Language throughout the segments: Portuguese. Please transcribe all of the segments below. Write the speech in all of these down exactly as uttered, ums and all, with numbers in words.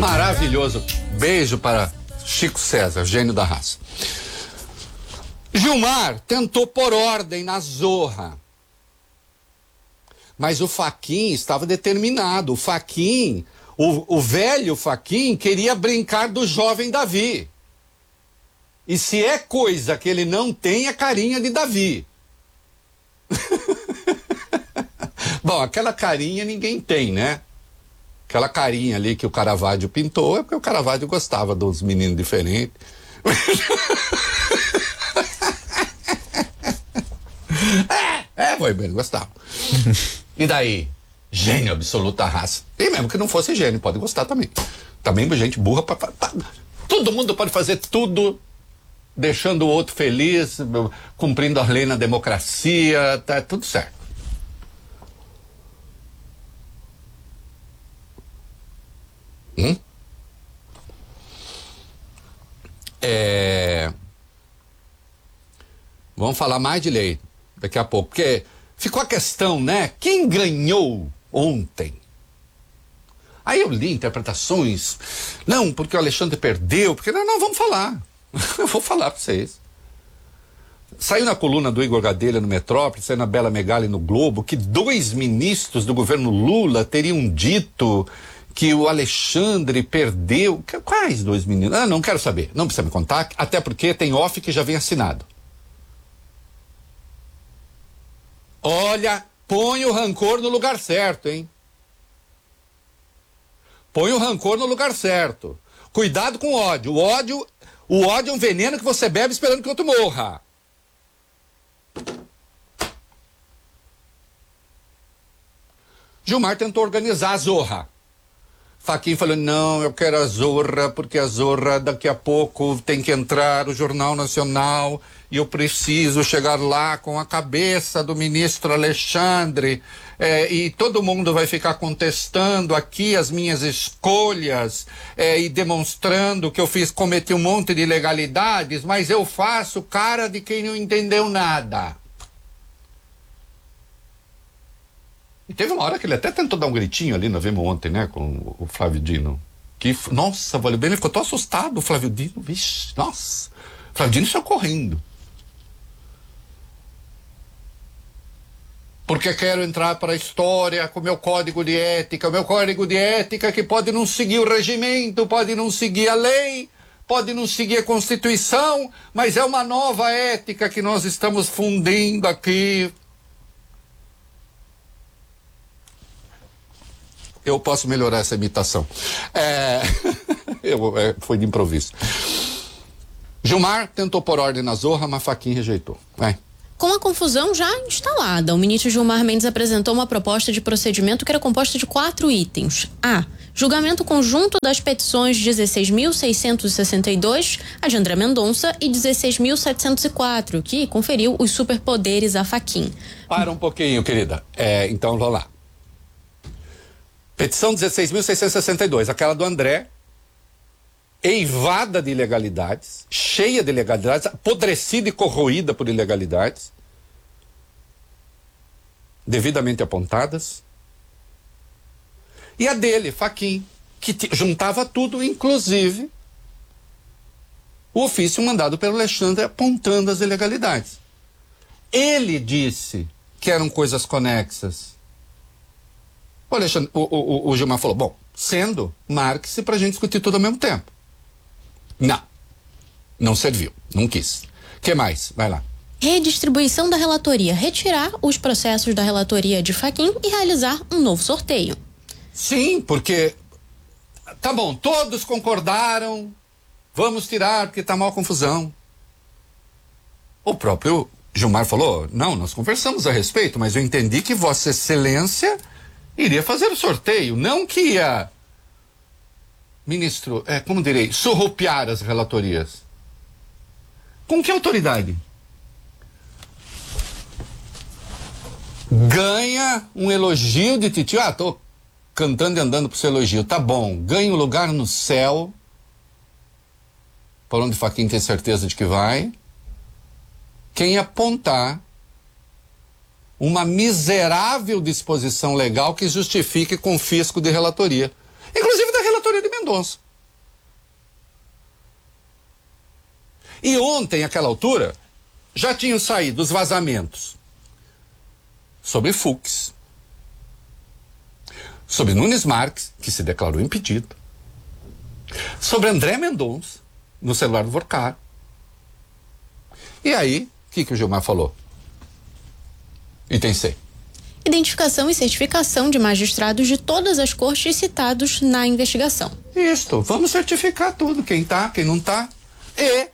Maravilhoso. Beijo para Chico César, gênio da raça. Gilmar tentou pôr ordem na zorra. Mas o Fachin estava determinado. O Fachin, o, o velho Fachin, queria brincar do jovem Davi. E se é coisa que ele não tem, é carinha de Davi. Bom, aquela carinha ninguém tem, né? Aquela carinha ali que o Caravaggio pintou é porque o Caravaggio gostava dos meninos diferentes. é, é, foi bem, gostava. E daí? Gênio absoluto da raça. E mesmo que não fosse gênio, pode gostar também. Também gente burra, pra, pra, todo mundo pode fazer tudo, deixando o outro feliz, cumprindo a lei na democracia, tá tudo certo. Hum? É... Vamos falar mais de lei daqui a pouco, porque ficou a questão, né? Quem ganhou ontem? Aí eu li interpretações. Não, porque o Alexandre perdeu, porque não, não, vamos falar. Eu vou falar para vocês. Saiu na coluna do Igor Gadelha no Metrópole, saiu na Bela Megali no Globo, que dois ministros do governo Lula teriam dito que o Alexandre perdeu. Quais dois meninos? Ah, não quero saber, não precisa me contar, até porque tem off que já vem assinado. Olha, põe o rancor no lugar certo, hein? Põe o rancor no lugar certo. Cuidado com o ódio. O ódio, o ódio é um veneno que você bebe esperando que o outro morra. Gilmar tentou organizar a zorra. Fachin falou, não, eu quero a zorra, porque a zorra daqui a pouco tem que entrar o Jornal Nacional e eu preciso chegar lá com a cabeça do ministro Alexandre é, e todo mundo vai ficar contestando aqui as minhas escolhas é, e demonstrando que eu fiz, cometi um monte de ilegalidades, mas eu faço cara de quem não entendeu nada. E teve uma hora que ele até tentou dar um gritinho ali, nós vimos ontem, né, com o Flávio Dino. Que, nossa, valeu bem, ele ficou tão assustado, o Flávio Dino, vixe, nossa. O Flávio Dino saiu correndo. Porque quero entrar para a história com o meu código de ética, o meu código de ética que pode não seguir o regimento, pode não seguir a lei, pode não seguir a Constituição, mas é uma nova ética que nós estamos fundindo aqui. Eu posso melhorar essa imitação. É... Eu, é, foi de improviso. Gilmar tentou pôr ordem na zorra, mas Fachin rejeitou. Vai. Com a confusão já instalada, o ministro Gilmar Mendes apresentou uma proposta de procedimento que era composta de quatro itens. A. Julgamento conjunto das petições dezesseis mil seiscentos e sessenta e dois, a de André Mendonça, e dezesseis mil setecentos e quatro, que conferiu os superpoderes a Fachin. Para um pouquinho, querida. É, então, vamos lá. Petição dezesseis mil seiscentos e sessenta e dois, aquela do André, eivada de ilegalidades, cheia de ilegalidades, apodrecida e corroída por ilegalidades, devidamente apontadas. E a dele, Fachin, que juntava tudo, inclusive o ofício mandado pelo Alexandre apontando as ilegalidades. Ele disse que eram coisas conexas. O, Alexandre, o, o, o Gilmar falou, bom, sendo, marque-se para a gente discutir tudo ao mesmo tempo. Não, não serviu, não quis. O que mais? Vai lá. Redistribuição da relatoria, retirar os processos da relatoria de Fachin e realizar um novo sorteio. Sim, porque, tá bom, todos concordaram, vamos tirar porque tá mal a confusão. O próprio Gilmar falou, não, nós conversamos a respeito, mas eu entendi que Vossa Excelência iria fazer o sorteio, não que ia, ministro, é, como direi, surrupiar as relatorias. Com que autoridade? Ganha um elogio de titio, ah, tô cantando e andando pro seu elogio, tá bom, ganha um lugar no céu, por onde Fachin tem certeza de que vai, quem apontar uma miserável disposição legal que justifique confisco de relatoria. inclusive da relatoria de Mendonça. E ontem, àquela altura, já tinham saído os vazamentos sobre Fux, sobre Nunes Marques, que se declarou impedido, sobre André Mendonça, no celular do Vorcar. E aí, o que, que o Gilmar falou? Item C. Identificação e certificação de magistrados de todas as cortes citados na investigação. Isto, vamos certificar tudo, quem tá, quem não tá. E,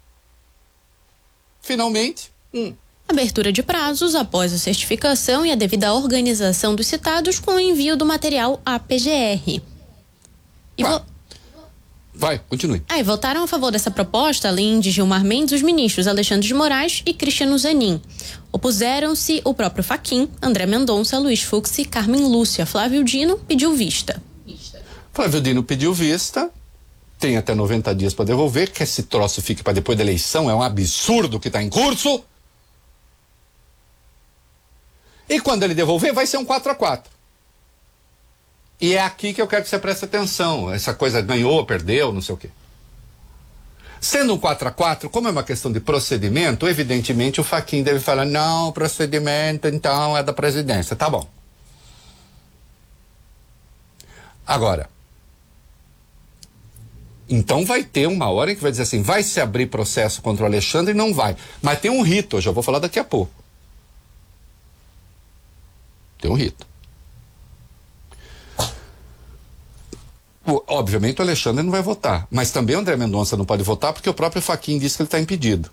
finalmente, hum, abertura de prazos após a certificação e a devida organização dos citados com o envio do material à P G R. E vai, vo... vai, continue. Ah, e votaram a favor dessa proposta, além de Gilmar Mendes, os ministros Alexandre de Moraes e Cristiano Zanin. Opuseram-se o próprio Fachin, André Mendonça, Luiz Fux e Carmen Lúcia. Flávio Dino pediu vista. Flávio Dino pediu vista, tem até noventa dias para devolver, que esse troço fique para depois da eleição, é um absurdo que está em curso. E quando ele devolver, vai ser um quatro a quatro. E é aqui que eu quero que você preste atenção. Essa coisa ganhou, perdeu, não sei o quê. Sendo um quatro a quatro, como é uma questão de procedimento, evidentemente o Fachin deve falar, não, o procedimento então é da presidência. Tá bom. Agora, então vai ter uma hora em que vai dizer assim, vai se abrir processo contra o Alexandre? Não vai. Mas tem um rito, eu já vou falar daqui a pouco. Tem um rito. O, obviamente o Alexandre não vai votar, mas também o André Mendonça não pode votar porque o próprio Fachin disse que ele está impedido.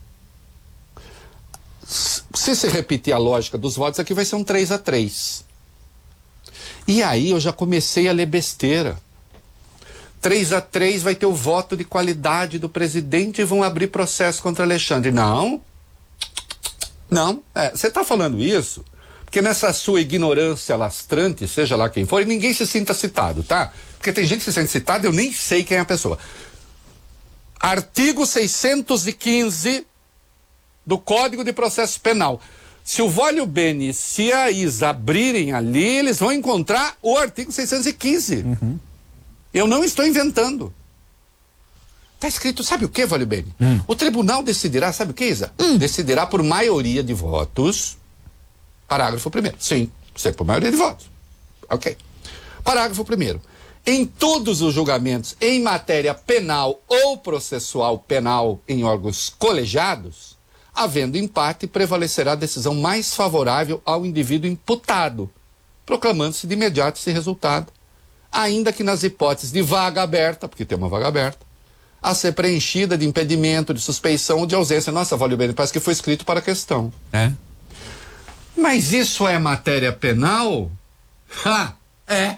Se se repetir a lógica dos votos, aqui vai ser um três a três. E aí eu já comecei a ler besteira. três a três vai ter o voto de qualidade do presidente e vão abrir processo contra Alexandre. Não. Não. É, você está falando isso porque nessa sua ignorância lastrante, seja lá quem for, e ninguém se sinta citado, tá? Porque tem gente que se sente citada, eu nem sei quem é a pessoa. Artigo seiscentos e quinze do Código de Processo Penal. Se o Vólio e o Beni, se a Isa abrirem ali, eles vão encontrar o artigo seiscentos e quinze. Uhum. Eu não estou inventando. Está escrito, sabe o que, Vólio e Beni? Hum. O tribunal decidirá, sabe o que, Isa? Hum. Decidirá por maioria de votos. Parágrafo primeiro. Sim, sempre por maioria de votos. Ok. Parágrafo primeiro. Em todos os julgamentos em matéria penal ou processual penal em órgãos colegiados, havendo empate, prevalecerá a decisão mais favorável ao indivíduo imputado, proclamando-se de imediato esse resultado, ainda que nas hipóteses de vaga aberta, porque tem uma vaga aberta, a ser preenchida de impedimento, de suspeição ou de ausência. Nossa, Vólio Beni, parece que foi escrito para a questão. É? Mas isso é matéria penal? Ha! É.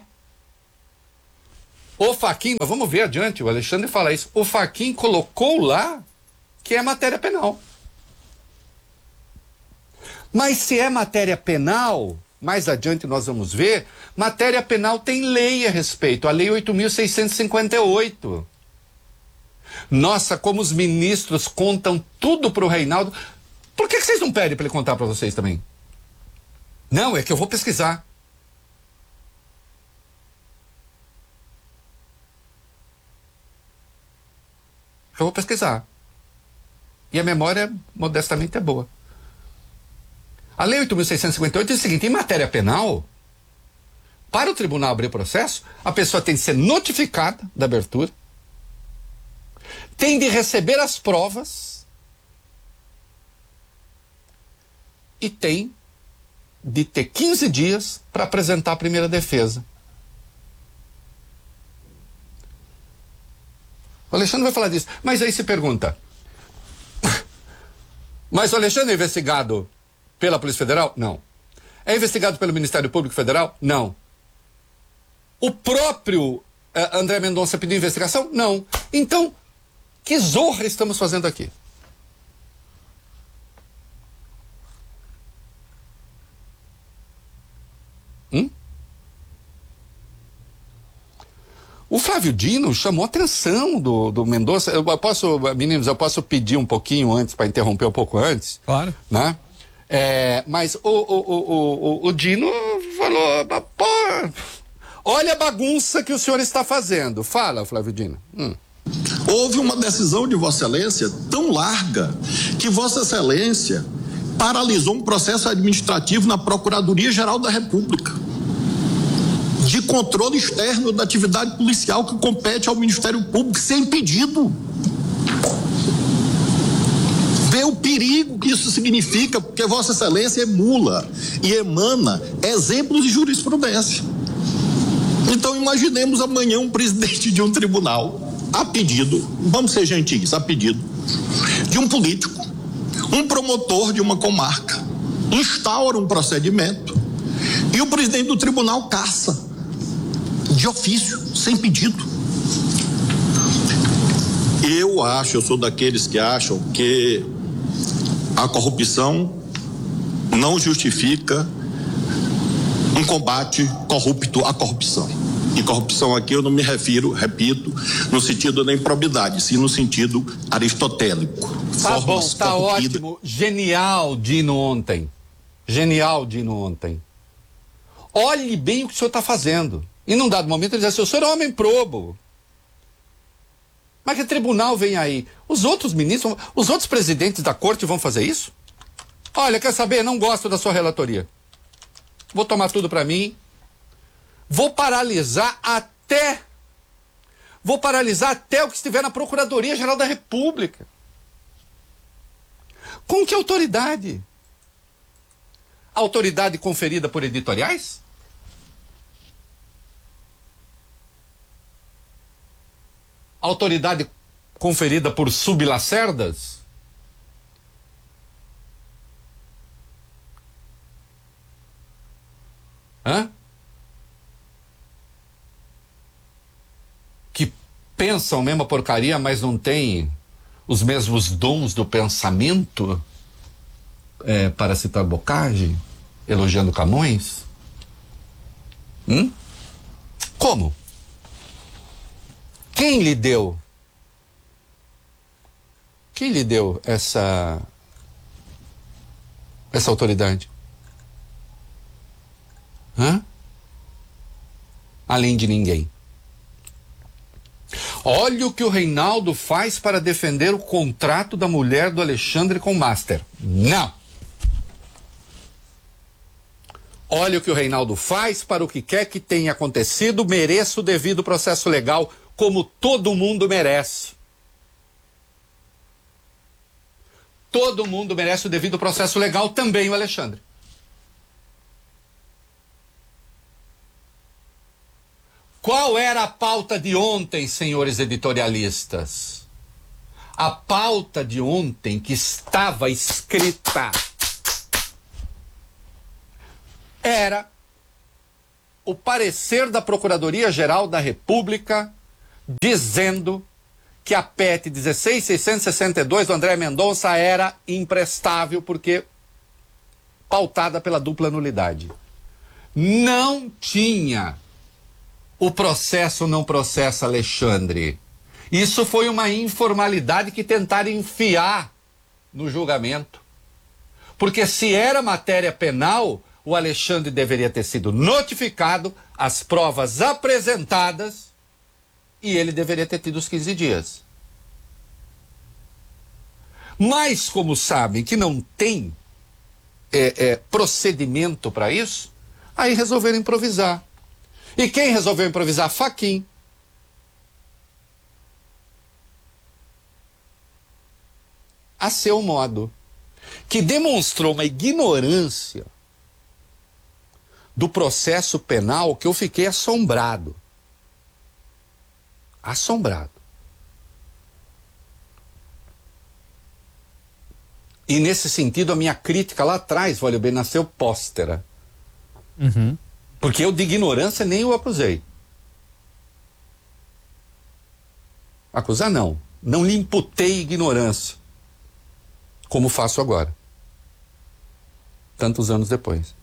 O Fachin, vamos ver adiante, o Alexandre fala isso. O Fachin colocou lá que é matéria penal. Mas se é matéria penal, mais adiante nós vamos ver, matéria penal tem lei a respeito, a lei oito mil seiscentos e cinquenta e oito. Nossa, como os ministros contam tudo pro Reinaldo. Por que, que vocês não pedem para ele contar para vocês também? Não, é que eu vou pesquisar. Eu vou pesquisar. E a memória, modestamente, é boa. A lei oito mil seiscentos e cinquenta e oito diz o seguinte, em matéria penal, para o tribunal abrir processo, a pessoa tem de ser notificada da abertura, tem de receber as provas e tem de ter quinze dias para apresentar a primeira defesa. O Alexandre vai falar disso. Mas aí se pergunta, mas o Alexandre é investigado pela Polícia Federal? Não. É investigado pelo Ministério Público Federal? Não. O próprio uh, André Mendonça pediu investigação? Não. Então, que zorra estamos fazendo aqui? Hum? O Flávio Dino chamou a atenção do, do Mendonça. Eu posso, meninos, eu posso pedir um pouquinho antes, para interromper um pouco antes? Claro. Né? É, mas o, o, o, o, o Dino falou, pô, Olha a bagunça que o senhor está fazendo. Fala, Flávio Dino. Hum. Houve uma decisão de Vossa Excelência tão larga que Vossa Excelência paralisou um processo administrativo na Procuradoria-Geral da República de controle externo da atividade policial que compete ao Ministério Público sem pedido. Vê o perigo que isso significa, porque Vossa Excelência emula e emana exemplos de jurisprudência. Então imaginemos amanhã um presidente de um tribunal, a pedido, vamos ser gentis, a pedido de um político, um promotor de uma comarca, instaura um procedimento e o presidente do tribunal caça de ofício, sem pedido. Eu acho, eu sou daqueles que acham que a corrupção não justifica um combate corrupto à corrupção. E corrupção aqui eu não me refiro, repito, no sentido da improbidade, sim no sentido aristotélico. Tá bom, tá ótimo. Genial, Dino, ontem. Genial, Dino, ontem. Olhe bem o que o senhor está fazendo. E num dado momento ele diz assim, o senhor é homem probo. Mas que tribunal vem aí? Os outros ministros, os outros presidentes da corte vão fazer isso? Olha, quer saber? Não gosto da sua relatoria. Vou tomar tudo para mim. Vou paralisar até... Vou paralisar até o que estiver na Procuradoria-Geral da República. Com que autoridade? Autoridade conferida por editoriais? Autoridade conferida por sublacerdas? Hã? Que pensam a mesma porcaria, mas não têm os mesmos dons do pensamento? É, para citar Bocage, elogiando Camões? Hum? Como? Quem lhe deu? Quem lhe deu essa essa autoridade? Hã? Além de ninguém. Olha o que o Reinaldo faz para defender o contrato da mulher do Alexandre com o Master. Não. Olha o que o Reinaldo faz para o que quer que tenha acontecido, mereça o devido processo legal, como todo mundo merece. Todo mundo merece o devido processo legal, também o Alexandre. Qual era a pauta de ontem, senhores editorialistas? A pauta de ontem que estava escrita era o parecer da Procuradoria-Geral da República dizendo que a P E T dezesseis mil seiscentos e sessenta e dois do André Mendonça era imprestável porque pautada pela dupla nulidade. Não tinha o processo não processa Alexandre. Isso foi uma informalidade que tentaram enfiar no julgamento. Porque se era matéria penal, o Alexandre deveria ter sido notificado, as provas apresentadas, e ele deveria ter tido os quinze dias. Mas, como sabem que não tem é, é, procedimento para isso, aí resolveram improvisar. E quem resolveu improvisar? Fachin. A seu modo. Que demonstrou uma ignorância do processo penal que eu fiquei assombrado. Assombrado. E nesse sentido a minha crítica lá atrás, valeu bem, nasceu póstera. Uhum. Porque eu de ignorância nem o acusei. Acusar não. Não lhe imputei ignorância. Como faço agora. Tantos anos depois.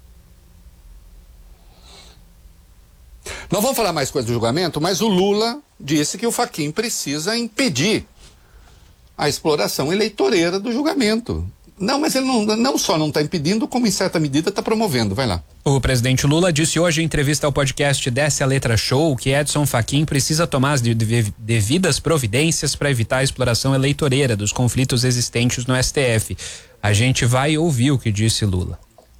Nós vamos falar mais coisas do julgamento, mas o Lula disse que o Fachin precisa impedir a exploração eleitoreira do julgamento. Não, mas ele não, não só não está impedindo, como em certa medida está promovendo. Vai lá. O presidente Lula disse hoje em entrevista ao podcast Desce a Letra Show que Edson Fachin precisa tomar as de, de, devidas providências para evitar a exploração eleitoreira dos conflitos existentes no S T F. A gente vai ouvir o que disse Lula.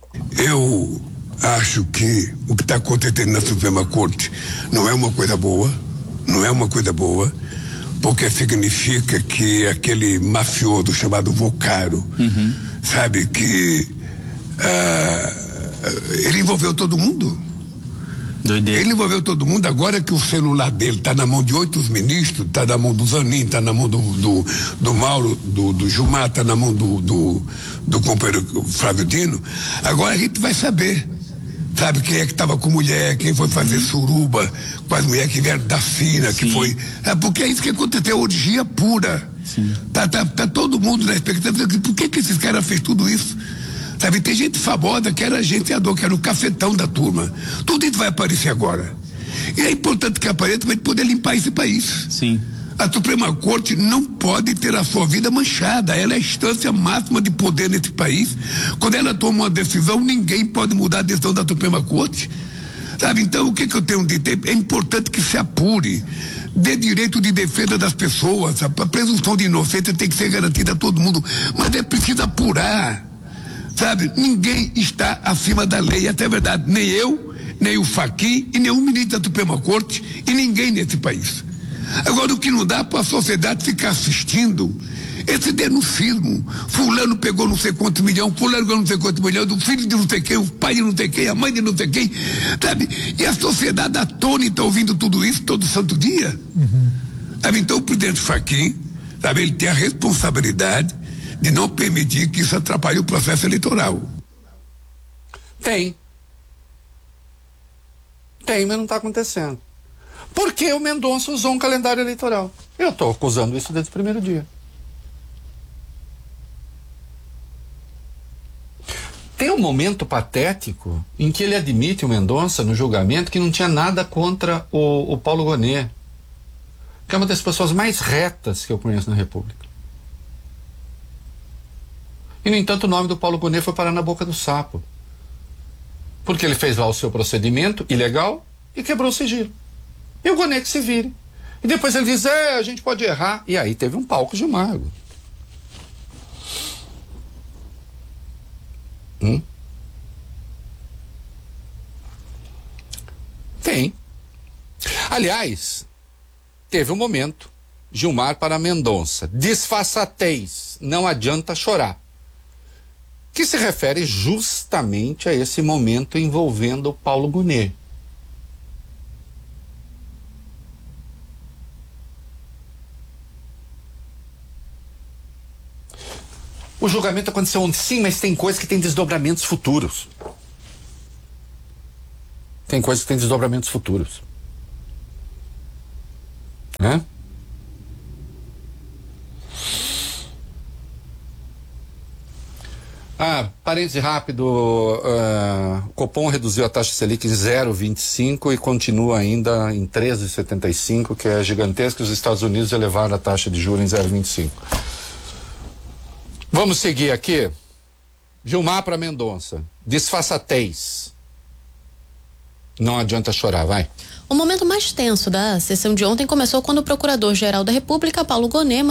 Eu acho que o que está acontecendo na Suprema Corte não é uma coisa boa, não é uma coisa boa, porque significa que aquele mafioso chamado Vocaro, uhum. sabe, que ah, ele envolveu todo mundo. Doideira. Ele envolveu todo mundo. Agora que o celular dele está na mão de oito ministros, está na mão do Zanin, está na mão do, do, do Mauro, do, do Gilmar, está na mão do, do, do companheiro Flávio Dino, agora a gente vai saber. Sabe quem é que estava com mulher, quem foi fazer suruba com as mulheres que vieram da Fina, que foi. É porque é isso que aconteceu, orgia pura. Tá, tá, tá todo mundo na expectativa de por que, que esses caras fez tudo isso? Sabe, tem gente famosa que era agenciador, que era o cafetão da turma. Tudo isso vai aparecer agora. E é importante que apareça para gente poder limpar esse país. Sim. A Suprema Corte não pode ter a sua vida manchada. Ela é a instância máxima de poder nesse país. Quando ela toma uma decisão, ninguém pode mudar a decisão da Suprema Corte. Sabe, então o que, que eu tenho de dizer? É importante que se apure, dê direito de defesa das pessoas. A presunção de inocência tem que ser garantida a todo mundo, mas é preciso apurar. Sabe, ninguém está acima da lei, até é verdade, nem eu, nem o Fachin e nenhum ministro da Suprema Corte e ninguém nesse país. Agora, o que não dá para a sociedade ficar assistindo esse denuncismo. Fulano pegou não sei quantos milhões, fulano pegou não sei quantos milhões, do filho de não sei quem, o pai de não sei quem, a mãe de não sei quem, sabe? E a sociedade atônita ouvindo tudo isso todo santo dia. Uhum. Sabe? Então o presidente Fachin, sabe, ele tem a responsabilidade de não permitir que isso atrapalhe o processo eleitoral. Tem. Tem, mas não está acontecendo. Porque o Mendonça usou um calendário eleitoral. Eu estou acusando isso desde o primeiro dia. Tem um momento patético em que ele admite, o Mendonça, no julgamento, que não tinha nada contra o, o Paulo Gonet, que é uma das pessoas mais retas que eu conheço na República. E, no entanto, o nome do Paulo Gonet foi parar na boca do sapo. Porque ele fez lá o seu procedimento ilegal e quebrou o sigilo. E o Gonet que se vire. E depois ele diz, é, a gente pode errar. E aí teve um palco de mago. Hum? Tem. Aliás, teve um momento, Gilmar para Mendonça, disfarçatez, não adianta chorar, que se refere justamente a esse momento envolvendo o Paulo Gonet. O julgamento aconteceu ontem, sim, mas tem coisas que têm desdobramentos futuros. Tem coisas que têm desdobramentos futuros. Né? Ah, parêntese rápido, uh, o Copom reduziu a taxa Selic em zero vírgula vinte e cinco e continua ainda em treze vírgula setenta e cinco, que é gigantesco. Os Estados Unidos elevaram a taxa de juros em zero vírgula vinte e cinco. Vamos seguir aqui. Gilmar para Mendonça. Disfarçatez. Não adianta chorar, vai. O momento mais tenso da sessão de ontem começou quando o Procurador-Geral da República, Paulo Gonet,